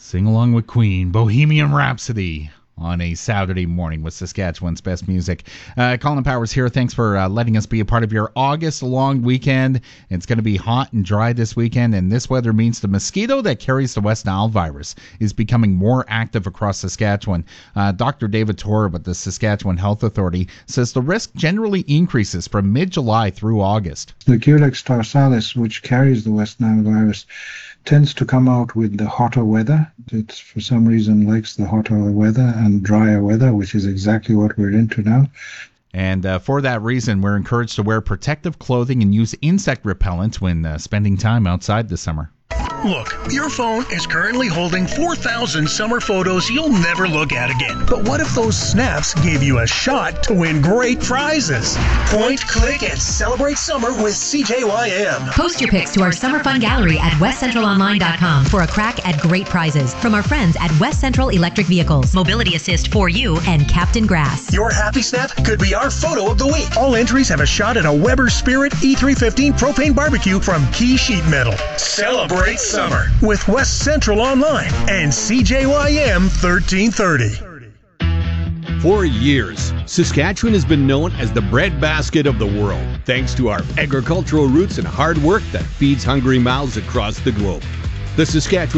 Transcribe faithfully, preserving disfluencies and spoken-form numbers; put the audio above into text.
Sing along with Queen, Bohemian Rhapsody, on a Saturday morning with Saskatchewan's best music. Uh, Colin Powers here. Thanks for uh, letting us be a part of your August long weekend. It's going to be hot and dry this weekend, and this weather means the mosquito that carries the West Nile virus is becoming more active across Saskatchewan. Uh, Doctor David Torb at the Saskatchewan Health Authority says the risk generally increases from mid-July through August. The Culex tarsalis, which carries the West Nile virus, tends to come out with the hotter weather. It, for some reason, likes the hotter weather and drier weather, which is exactly what we're into now. And uh, for that reason, we're encouraged to wear protective clothing and use insect repellent when uh, spending time outside this summer. Look, your phone is currently holding four thousand summer photos you'll never look at again. But what if those snaps gave you a shot to win great prizes? Point, click, and celebrate summer with C J Y M. Post your pics to our summer fun gallery at west central online dot com for a crack at great prizes from our friends at West Central Electric Vehicles, Mobility Assist for You, and Captain Grass. Your happy snap could be our photo of the week. All entries have a shot at a Weber Spirit E three fifteen propane barbecue from Key Sheet Metal. Celebrate summer with West Central Online and C J Y M thirteen thirty. For years, Saskatchewan has been known as the breadbasket of the world, thanks to our agricultural roots and hard work that feeds hungry mouths across the globe. The Saskatchewan